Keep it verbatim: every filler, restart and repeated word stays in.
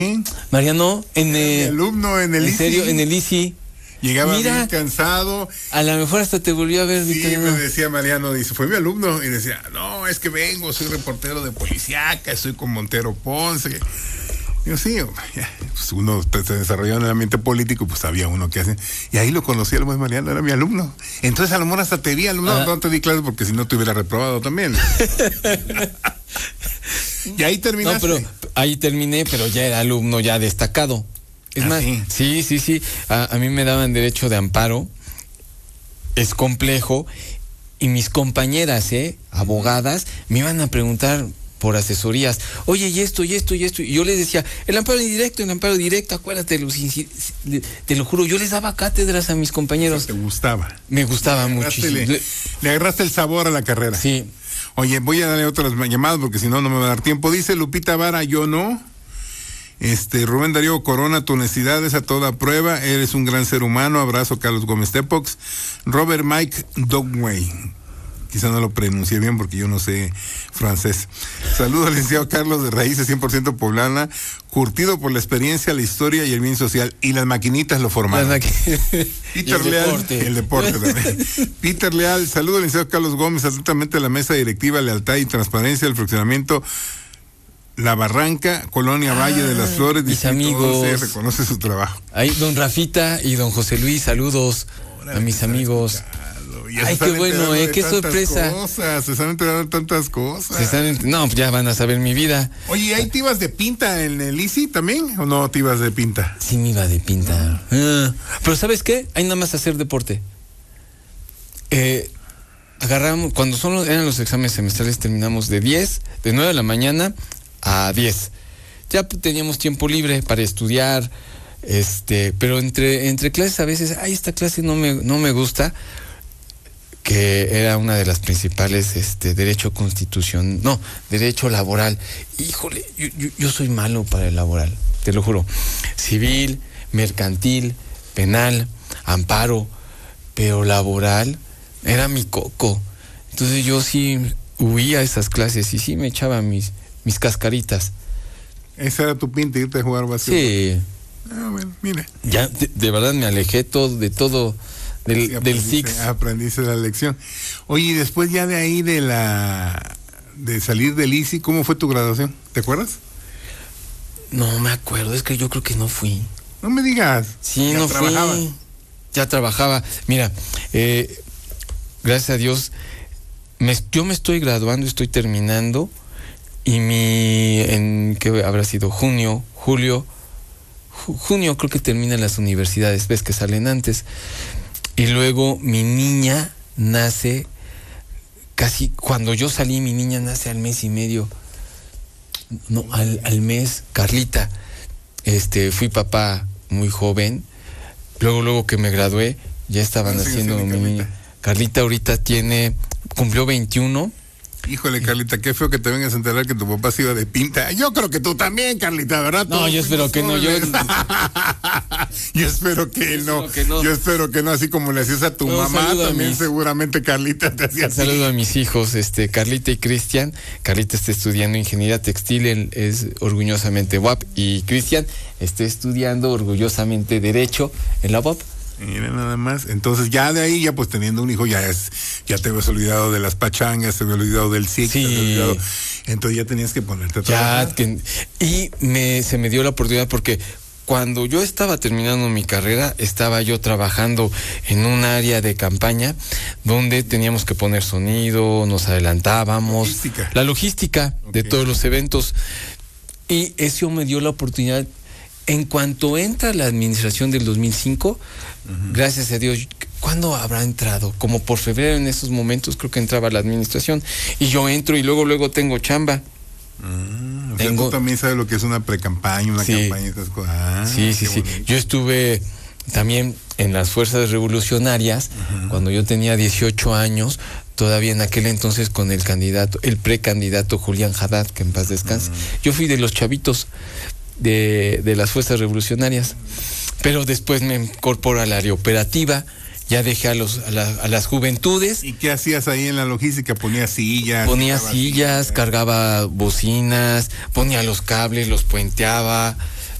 Mariano, en el alumno en el ¿en I C I. serio? En el I C I. Llegaba Mira, bien cansado. A lo mejor hasta te volvió a ver. Sí, Victoriano. me decía Mariano, dice, fue mi alumno, y decía, no, es que vengo, soy reportero de Policíaca, estoy con Montero Ponce. Digo, sí, pues uno se desarrolló en el ambiente político, pues sabía uno qué hace. Y ahí lo conocí al buen Mariano, era mi alumno. Entonces a lo mejor hasta te di alumno, ah. no te di clases porque si no te hubiera reprobado también. Y ahí terminaste. No, pero ahí terminé, pero ya era alumno ya destacado. Es ¿Ah, más, sí? sí, sí, sí. A, a mí me daban derecho de amparo. Es complejo. Y mis compañeras, ¿eh? Abogadas, me iban a preguntar por asesorías. Oye, y esto, y esto, y esto. Y yo les decía, el amparo indirecto, el amparo directo, acuérdate, los te lo juro, yo les daba cátedras a mis compañeros. ¿Te gustaba? Me gustaba le muchísimo. Le, le agarraste el sabor a la carrera. Sí. Oye, voy a darle otras llamadas porque si no, no me va a dar tiempo. Dice Lupita Vara, yo no. Este, Rubén Darío Corona, tu honestidad es a toda prueba. Eres un gran ser humano. Abrazo, Carlos Gómez Tepox. Robert Mike Dogway. Quizá no lo pronuncié bien porque yo no sé francés. Saludos al licenciado Carlos de Raíces cien por ciento poblana, curtido por la experiencia, la historia y el bien social. Y las maquinitas lo formaron. Peter el Leal, deporte. el deporte también. Peter Leal, saludos al licenciado Carlos Gómez, atentamente a la mesa directiva, lealtad y transparencia del fraccionamiento La Barranca, Colonia ah, Valle de las Flores. Mis amigos. Se reconoce su trabajo. Ahí, don Rafita y don José Luis, saludos Ahora a mis amigos. Escuchando. Ay, qué bueno, eh, qué sorpresa. Cosas, se están enterando tantas cosas. Se están, no, ya van a saber mi vida. Oye, ¿ahí te ibas de pinta en el I C I también o no te ibas de pinta? Sí, me iba de pinta. Ah, pero ¿sabes qué? Hay nada más hacer deporte. Eh, agarramos, cuando son los, eran los exámenes semestrales, terminamos de diez, de nueve de la mañana a diez. Ya teníamos tiempo libre para estudiar, este, pero entre, entre clases a veces, ay, esta clase no me, no me gusta, que era una de las principales, este, derecho constitucional, no, derecho laboral. Híjole, yo, yo, yo soy malo para el laboral, te lo juro. Civil, mercantil, penal, amparo, pero laboral era mi coco. Entonces yo sí huía a esas clases y sí me echaba mis, mis cascaritas. ¿Esa era tu pinta, irte a jugar básquetbol? Sí. Ah, bueno, mira. Ya, de, de verdad me alejé todo, de todo. Del, sí, del S I X. Aprendiste la lección. Oye, y después ya de ahí de la de salir del I C I, ¿cómo fue tu graduación? ¿Te acuerdas? No me acuerdo, es que yo creo que no fui. No me digas. Sí, no trabajaba. fui. Ya trabajaba. Mira, eh, gracias a Dios, me, yo me estoy graduando, estoy terminando, y mi, en ¿qué habrá sido? Junio, julio, ju, junio creo que terminan las universidades, ves que salen antes. Y luego mi niña nace casi, cuando yo salí, mi niña nace al mes y medio. No, al, al mes, Carlita. Este, fui papá muy joven. Luego, luego que me gradué, ya estaban no, haciendo sí, sí, mi Carlita. niña. Carlita ahorita tiene, cumplió veintiuno. Híjole, Carlita, qué feo que te vengas a enterar que tu papá se iba de pinta. Yo creo que tú también, Carlita, ¿verdad? No, yo espero que no, yo... yo espero que yo no. espero que no. Yo espero que no, así como le hacías a tu No, mamá, también mis... seguramente Carlita te hacía así. Saludo a mis hijos, este, Carlita y Cristian. Carlita está estudiando ingeniería textil, él es orgullosamente U A P, y Cristian está estudiando orgullosamente derecho en la U A P. Mira nada más. Entonces ya de ahí, ya pues teniendo un hijo, ya es, ya te habías olvidado de las pachangas, te habías olvidado del S I C, sí. te habías olvidado. Entonces ya tenías que ponerte a trabajar. Ya, que, y me, se me dio la oportunidad porque cuando yo estaba terminando mi carrera, estaba yo trabajando en un área de campaña donde teníamos que poner sonido, nos adelantábamos. Logística. La logística okay. de todos los eventos. Y eso me dio la oportunidad. En cuanto entra la administración del dos mil cinco, uh-huh. gracias a Dios, ¿cuándo habrá entrado? Como por febrero, en esos momentos creo que entraba la administración, y yo entro y luego luego tengo chamba. Uh, o sea, tengo... tú también sabes lo que es una precampaña, una sí. campaña y estas cosas. Ah, sí, sí, sí. Bonito. Yo estuve también en las fuerzas revolucionarias, uh-huh. cuando yo tenía dieciocho años, todavía en aquel entonces con el candidato, el precandidato Julián Haddad, que en paz descanse. Uh-huh. Yo fui de los chavitos De, de las fuerzas revolucionarias, pero después me incorporo al área operativa, ya dejé a los a, la, a las juventudes. ¿Y qué hacías ahí en la logística? ¿Ponías sillas? Ponía sillas, sillas, cargaba bocinas, ponía los cables, los puenteaba,